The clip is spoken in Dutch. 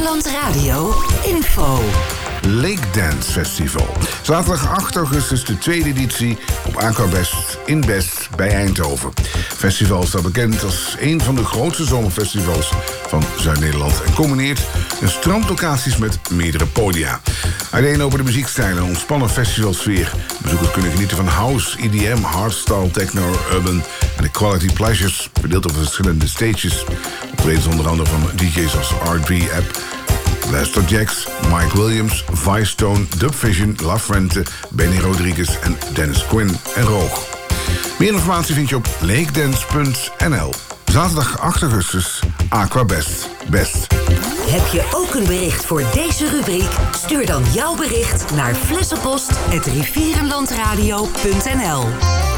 Rivierenland Radio info. Lake Dance Festival. Zaterdag 8 augustus de tweede editie op Aquabest in Best bij Eindhoven. Het festival staat bekend als een van de grootste zomerfestivals van Zuid-Nederland en combineert een strandlocaties met meerdere podia. Uiteenlopende muziekstijlen, een ontspannen festivalsfeer. Bezoekers kunnen genieten van house, EDM, hardstyle, techno, urban en de quality pleasures, verdeeld over verschillende stages. Optredens onder andere van DJ's als R3 App, Lester Jax, Mike Williams, Vice Tone, Dubvision, La Fuente, Benny Rodriguez en Dennis Quinn en Roog. Meer informatie vind je op lakedance.nl. Zaterdag 8 augustus, Aquabest. Best. Heb je ook een bericht voor deze rubriek? Stuur dan jouw bericht naar flessenpost@rivierenlandradio.nl.